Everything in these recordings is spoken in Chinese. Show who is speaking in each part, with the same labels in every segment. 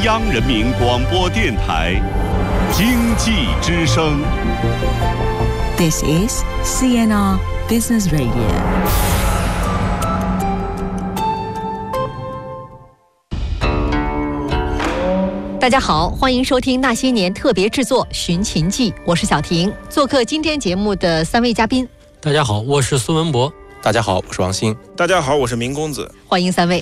Speaker 1: 央人民广播电台经济之声。
Speaker 2: This is CNR Business Radio。
Speaker 3: 大家好，欢迎收听那些年特别制作《寻秦记》，我是小婷。做客今天节目的3位嘉宾。
Speaker 4: 大家好，我是孙文博。
Speaker 5: 大家好，我是王鑫。
Speaker 6: 大家好，我是明公子。
Speaker 3: 欢迎3位。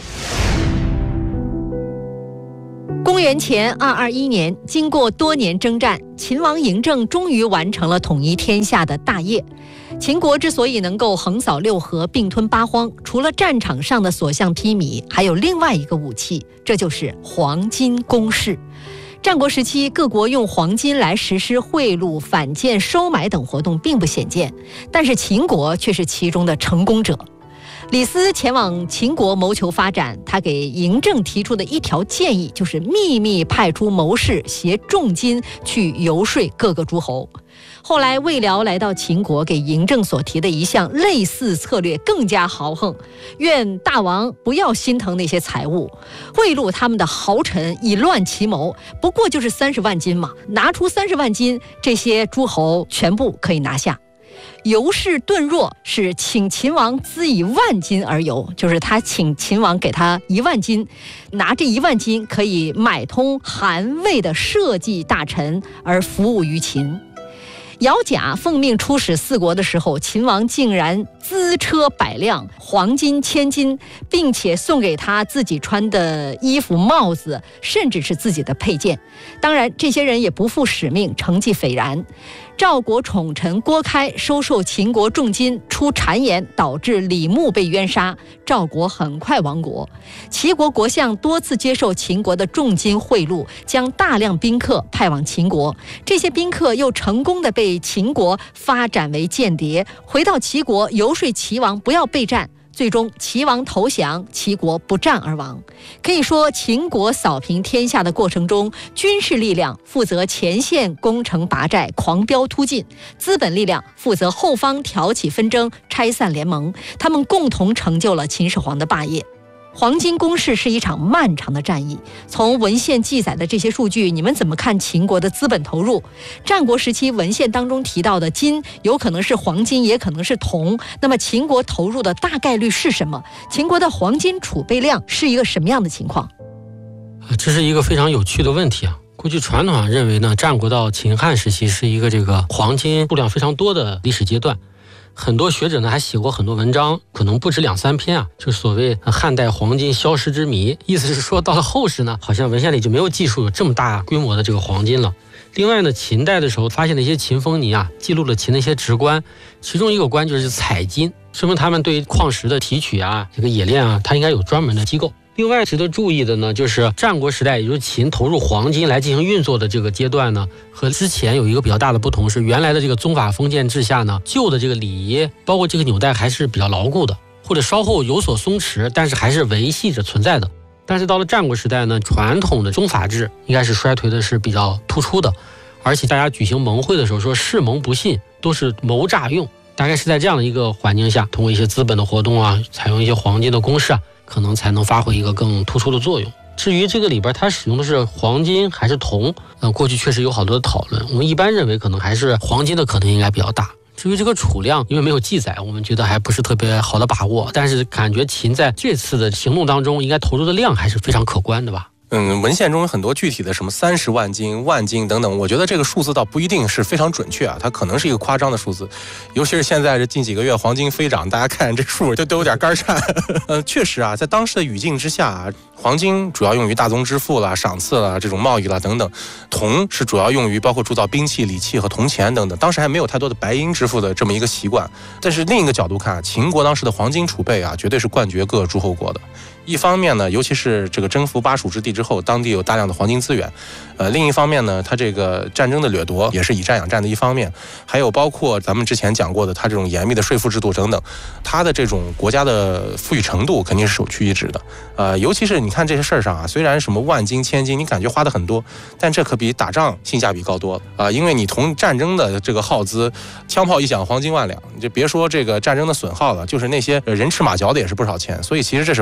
Speaker 3: 公元前221年，经过多年征战，秦王嬴政终于完成了统一天下的大业。秦国之所以能够横扫6合，并吞8荒，除了战场上的所向披靡，还有另外一个武器，这就是黄金攻势。战国时期，各国用黄金来实施贿赂、反间、收买等活动并不鲜见，但是秦国却是其中的成功者。李斯前往秦国谋求发展，他给嬴政提出的一条建议就是秘密派出谋士携重金去游说各个诸侯。后来魏辽来到秦国，给嬴政所提的一项类似策略更加豪横，愿大王不要心疼那些财物，贿赂他们的豪臣以乱其谋，不过就是30万金嘛，拿出30万金，这些诸侯全部可以拿下。游氏顿弱是请秦王资以10000金而游，就是他请秦王给他1万金，拿这1万金可以买通韩魏的社稷大臣而服务于秦。姚贾奉命出使4国的时候，秦王竟然资车100辆，黄金1000斤，并且送给他自己穿的衣服、帽子，甚至是自己的佩剑。当然，这些人也不负使命，成绩斐然。赵国宠臣郭开收受秦国重金，出谗言，导致李牧被冤杀，赵国很快亡国。齐国国相多次接受秦国的重金贿赂，将大量宾客派往秦国，这些宾客又成功的被秦国发展为间谍，回到齐国游说齐王不要备战，最终齐王投降，齐国不战而亡。可以说，秦国扫平天下的过程中，军事力量负责前线攻城拔寨、狂飙突进，资本力量负责后方挑起纷争、拆散联盟，他们共同成就了秦始皇的霸业。黄金攻势是一场漫长的战役，从文献记载的这些数据，你们怎么看秦国的资本投入？战国时期文献当中提到的金，有可能是黄金，也可能是铜，那么秦国投入的大概率是什么？秦国的黄金储备量是一个什么样的情况？
Speaker 4: 这是一个非常有趣的问题啊。过去传统上认为呢，战国到秦汉时期是一个这个黄金数量非常多的历史阶段。很多学者呢还写过很多文章，可能不止2-3篇啊，就是所谓汉代黄金消失之谜，意思是说到了后世呢，好像文献里就没有记述有这么大规模的这个黄金了。另外呢，秦代的时候发现了一些秦风泥啊，记录了秦的一些职官，其中一个官就是采金，说明他们对矿石的提取啊，这个冶炼啊，它应该有专门的机构。另外值得注意的呢，就是战国时代，也就是秦投入黄金来进行运作的这个阶段呢，和之前有一个比较大的不同是，原来的这个宗法封建制下呢，旧的这个礼仪，包括这个纽带还是比较牢固的，或者稍后有所松弛，但是还是维系着存在的。但是到了战国时代呢，传统的宗法制应该是衰退的是比较突出的，而且大家举行盟会的时候说誓盟不信，都是谋诈用，大概是在这样的一个环境下，通过一些资本的活动啊，采用一些黄金的公式啊，可能才能发挥一个更突出的作用。至于这个里边它使用的是黄金还是铜，过去确实有好多的讨论，我们一般认为可能还是黄金的可能应该比较大。至于这个储量，因为没有记载，我们觉得还不是特别好的把握，但是感觉秦在这次的行动当中应该投入的量还是非常可观的吧。
Speaker 5: 文献中有很多具体的什么30万斤、万斤等等，我觉得这个数字倒不一定是非常准确啊，它可能是一个夸张的数字。尤其是现在这近几个月黄金飞涨，大家看这数都有点肝颤。确实啊，在当时的语境之下啊，黄金主要用于大宗支付啦、赏赐啦、这种贸易啦等等，铜是主要用于包括铸造兵器、礼器和铜钱等等。当时还没有太多的白银支付的这么一个习惯。但是另一个角度看，秦国当时的黄金储备啊，绝对是冠绝各诸侯国的。一方面呢，尤其是这个征服巴蜀之地之后，当地有大量的黄金资源。另一方面呢，它这个战争的掠夺也是以战养战的一方面，还有包括咱们之前讲过的，它这种严密的税赋制度等等，它的这种国家的富裕程度肯定是首屈一指的。尤其是你看这些事儿上啊，虽然什么万金、千金，你感觉花的很多，但这可比打仗性价比高多了因为你同战争的这个耗资，枪炮一响，黄金万两，你就别说这个战争的损耗了，就是那些人吃马嚼的也是不少钱，所以其实这是花小钱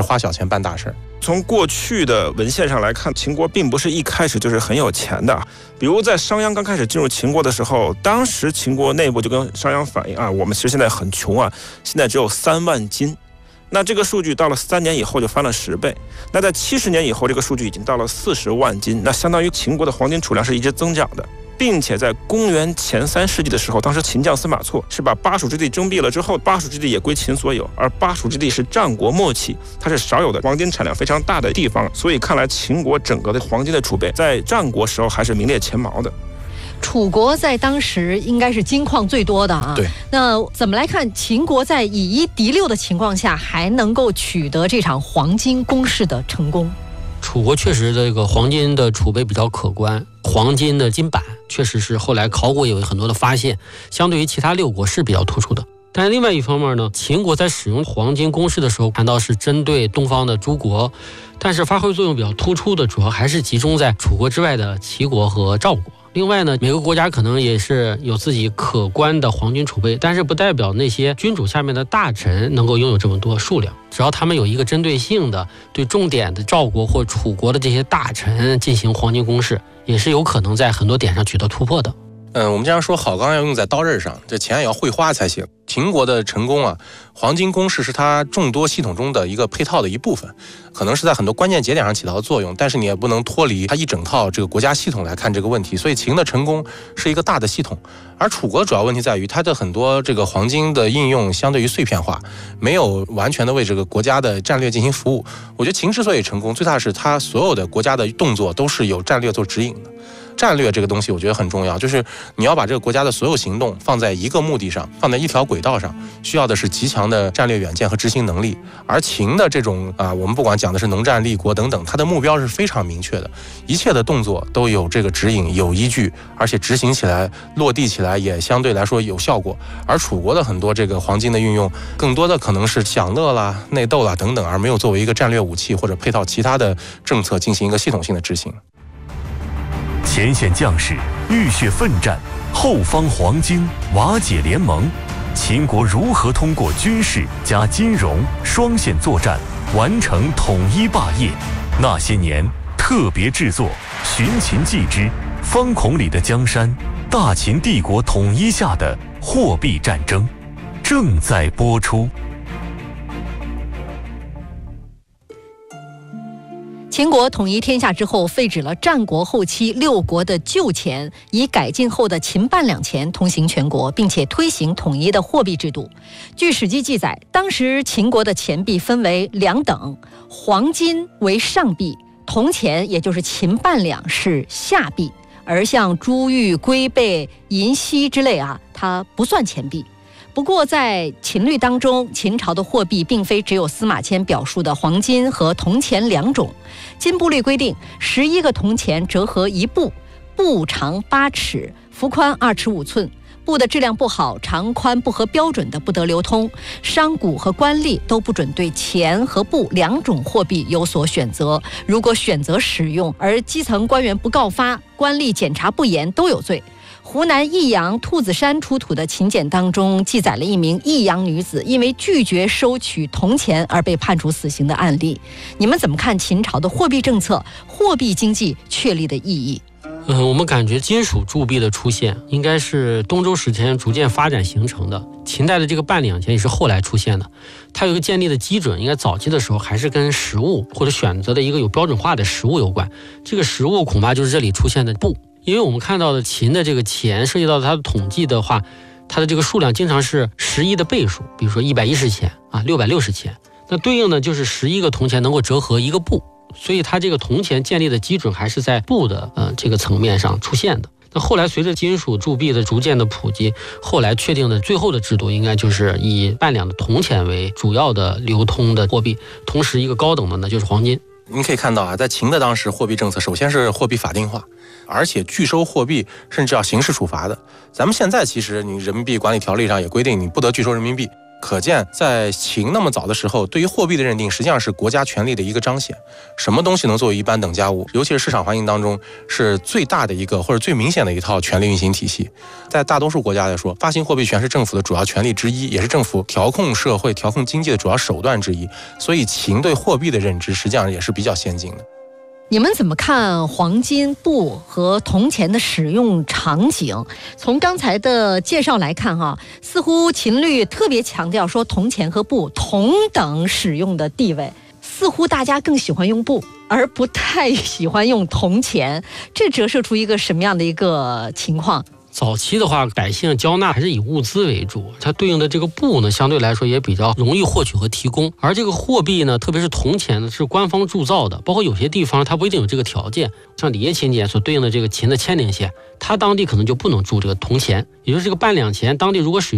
Speaker 5: 办大事。
Speaker 6: 从过去的文献上来看，秦国并不是一开始就是很有钱的。比如在商鞅刚开始进入秦国的时候，当时秦国内部就跟商鞅反映啊，我们其实现在很穷啊，现在只有3万斤。那这个数据到了3年以后就翻了10倍。那在70年以后，这个数据已经到了40万斤，那相当于秦国的黄金储量是一直增长的。并且在公元前3世纪的时候，当时秦将司马错是把巴蜀之地征辟了之后，巴蜀之地也归秦所有，而巴蜀之地是战国末期，它是少有的黄金产量非常大的地方，所以看来秦国整个的黄金的储备在战国时候还是名列前茅的。
Speaker 3: 楚国在当时应该是金矿最多的啊。
Speaker 5: 对。
Speaker 3: 那怎么来看秦国在以1敌6的情况下，还能够取得这场黄金攻势的成功？
Speaker 4: 楚国确实这个黄金的储备比较可观，黄金的金板确实是后来考古有很多的发现，相对于其他6国是比较突出的。但是另外一方面呢，秦国在使用黄金攻势的时候，反倒是针对东方的诸国，但是发挥作用比较突出的，主要还是集中在楚国之外的齐国和赵国。另外呢，每个国家可能也是有自己可观的黄金储备，但是不代表那些君主下面的大臣能够拥有这么多数量。只要他们有一个针对性的对重点的赵国或楚国的这些大臣进行黄金攻势，也是有可能在很多点上取得突破的。
Speaker 5: 我们经常说好钢要用在刀刃上，这钱也要会花才行。秦国的成功啊，黄金攻势是它众多系统中的一个配套的一部分，可能是在很多关键节点上起到作用，但是你也不能脱离它一整套这个国家系统来看这个问题。所以秦的成功是一个大的系统，而楚国的主要问题在于它的很多这个黄金的应用相对于碎片化，没有完全的为这个国家的战略进行服务。我觉得秦之所以成功，最大是它所有的国家的动作都是有战略做指引的。战略这个东西我觉得很重要，就是你要把这个国家的所有行动放在一个目的上，放在一条轨道上，需要的是极强的战略远见和执行能力。而秦的这种我们不管讲的是农战立国等等，它的目标是非常明确的，一切的动作都有这个指引，有依据，而且执行起来落地起来也相对来说有效果。而楚国的很多这个黄金的运用，更多的可能是享乐啦、内斗啦等等，而没有作为一个战略武器或者配套其他的政策进行一个系统性的执行。
Speaker 7: 前线将士浴血奋战，后方黄金瓦解联盟，秦国如何通过军事加金融双线作战完成统一霸业？那些年特别制作《寻秦记之方孔里的江山：大秦帝国统一下的货币战争》正在播出。
Speaker 3: 秦国统一天下之后，废止了战国后期6国的旧钱，以改进后的秦半两钱通行全国，并且推行统一的货币制度。据《史记》记载，当时秦国的钱币分为2等，黄金为上币，铜钱也就是秦半两是下币，而像珠玉、龟背、银锡之类它不算钱币。不过在秦律当中，秦朝的货币并非只有司马迁表述的黄金和铜钱2种。金布律规定11个铜钱折合1布，布长8尺，幅宽2尺5寸。布的质量不好，长宽不合标准的不得流通。商贾和官吏都不准对钱和布2种货币有所选择，如果选择使用而基层官员不告发，官吏检查不严都有罪。湖南益阳兔子山出土的秦简当中记载了一名益阳女子因为拒绝收取铜钱而被判处死刑的案例。你们怎么看秦朝的货币政策、货币经济确立的意义？
Speaker 4: 我们感觉金属铸币的出现应该是东周时期逐渐发展形成的，秦代的这个半两钱也是后来出现的。它有一个建立的基准，应该早期的时候还是跟实物或者选择的一个有标准化的实物有关。这个实物恐怕就是这里出现的布，因为我们看到的秦的这个钱涉及到它的统计的话，它的这个数量经常是11的倍数，比如说110钱660钱，那对应的就是11个铜钱能够折合1个布。所以它这个铜钱建立的基准还是在布的这个层面上出现的。那后来随着金属铸币的逐渐的普及，后来确定的最后的制度应该就是以半两的铜钱为主要的流通的货币，同时一个高等的呢就是黄金。
Speaker 5: 您可以看到在秦的当时货币政策，首先是货币法定化，而且拒收货币甚至要刑事处罚的。咱们现在其实你人民币管理条例上也规定你不得拒收人民币， 可见在秦那么早的时候，对于货币的认定实际上是国家权力的一个彰显。什么东西能作为一般等价物，尤其是市场环境当中是最大的一个或者最明显的一套权力运行体系。在大多数国家来说，发行货币权是政府的主要权力之一，也是政府调控社会、调控经济的主要手段之一。所以秦对货币的认知实际上也是比较先进的。
Speaker 3: 你们怎么看黄金、布和铜钱的使用场景？从刚才的介绍来看似乎秦律特别强调说铜钱和布同等使用的地位，似乎大家更喜欢用布，而不太喜欢用铜钱，这折射出一个什么样的一个情况？
Speaker 4: 早期的话，百姓交纳还是以物资为主，它对应的这个布呢，相对来说也比较容易获取和提供。而这个货币呢，特别是铜钱呢，是官方铸造的，包括有些地方它不一定有这个条件。像里耶秦简所对应的这个秦的千年县，它当地可能就不能铸这个铜钱，也就是这个半两钱，当地如果使用